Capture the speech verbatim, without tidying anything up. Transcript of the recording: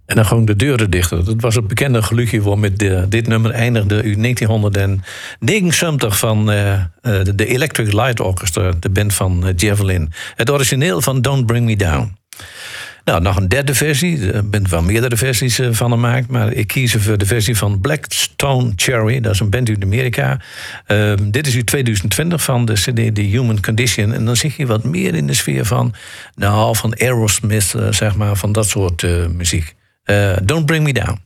En dan gewoon de deuren dicht. Dat was het bekende geluidje waar met de, dit nummer eindigde in negentienhonderdnegenenzeventig van uh, uh, de Electric Light Orchestra, de band van uh, Javelin. Het origineel van Don't Bring Me Down. Nou, nog een derde versie. Er zijn wel meerdere versies uh, van gemaakt, maar ik kies voor de versie van Blackstone Cherry. Dat is een band uit Amerika. Uh, dit is uit tweeduizend twintig van de C D The Human Condition. En dan zie je wat meer in de sfeer van, nou, van Aerosmith, uh, zeg maar, van dat soort uh, muziek. Uh, Don't Bring Me Down.